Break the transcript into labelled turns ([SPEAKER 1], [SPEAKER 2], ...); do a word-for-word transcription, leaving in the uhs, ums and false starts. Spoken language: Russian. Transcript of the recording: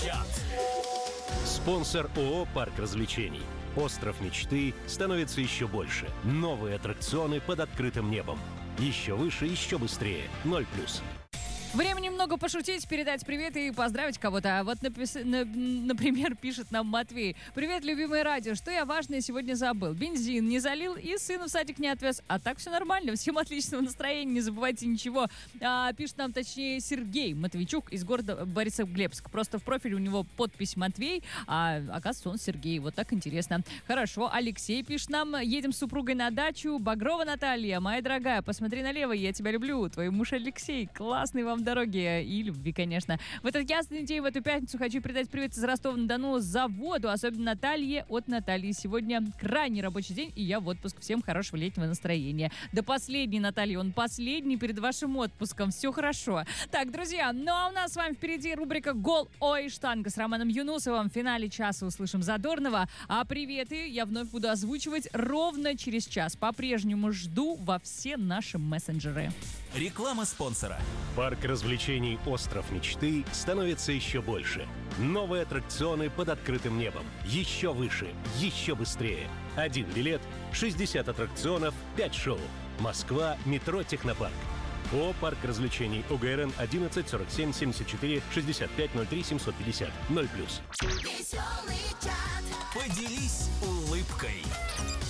[SPEAKER 1] чат.
[SPEAKER 2] Спонсор ООО «Парк развлечений». Остров мечты становится еще больше. Новые аттракционы под открытым небом. Еще выше, еще быстрее. Ноль плюс.
[SPEAKER 3] Время немного пошутить, передать привет и поздравить кого-то. Вот, напис... на... например, пишет нам Матвей. Привет, любимое радио. Что я важное сегодня забыл? Бензин не залил и сына в садик не отвез. А так все нормально. Всем отличного настроения. Не забывайте ничего. А, пишет нам, точнее, Сергей Матвейчук из города Борисоглебск. Просто в профиле у него подпись Матвей, а оказывается он Сергей. Вот так интересно. Хорошо. Алексей пишет нам. Едем с супругой на дачу. Багрова Наталья, моя дорогая, посмотри налево, я тебя люблю. Твой муж Алексей. Классный вам дороги и любви, конечно. В этот ясный день, в эту пятницу хочу передать привет из Ростова-на-Дону заводу, особенно Наталье от Натальи. Сегодня крайний рабочий день, и я в отпуск. Всем хорошего летнего настроения. До последней, Наталья, он последний перед вашим отпуском. Все хорошо. Так, друзья, ну а у нас с вами впереди рубрика «Гол, ой, штанга» с Романом Юнусовым. В финале часа услышим Задорнова. А приветы я вновь буду озвучивать ровно через час. По-прежнему жду во все наши мессенджеры.
[SPEAKER 1] Реклама спонсора.
[SPEAKER 2] Парк развлечений «Остров мечты» становится еще больше. Новые аттракционы под открытым небом. Еще выше, еще быстрее. Один билет, шестьдесят аттракционов, пять шоу. Москва, метро «Технопарк». О, парк развлечений ОГРН одиннадцать сорок семь семьдесят четыре шестьдесят пять ноль три семьсот пятьдесят. Ноль плюс.
[SPEAKER 1] Поделись улыбкой.